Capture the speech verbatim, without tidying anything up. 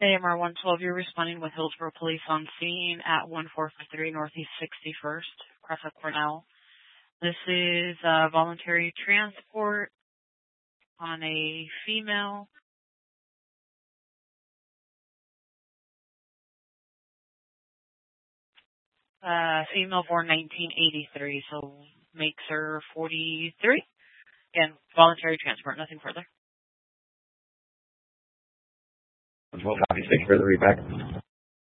A M R one twelve, you're responding with Hillsborough Police on scene at one four five three Northeast sixty-first, Crescent Cornell. This is uh, voluntary transport on a female. Uh, female born nineteen eighty-three, so makes her forty-three. Again, voluntary transport, nothing further. twelve copies, thank you for the readback.